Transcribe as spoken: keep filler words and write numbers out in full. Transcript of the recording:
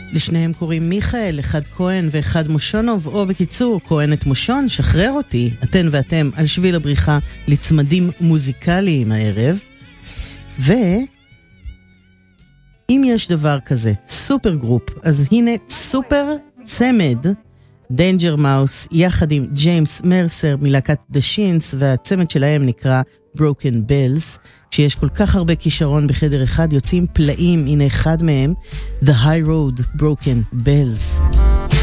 לשניהם קוראים מיכאל, אחד כהן ואחד מושונוב, או בקיצור, כהן את מושון, שחרר אותי, אתן ואתם, על שביל הבריחה לצמדים מוזיקליים הערב. ואם יש דבר כזה, סופר גרופ, אז הנה סופר צמד, דיינג'ר מאוס, יחד עם ג'יימס מרסר מלהקת The Shins, והצמד שלהם נקרא Broken Bells. כשיש כל כך הרבה כישרון בחדר אחד, יוצאים פלאים, הנה אחד מהם, The High Road, Broken Bells.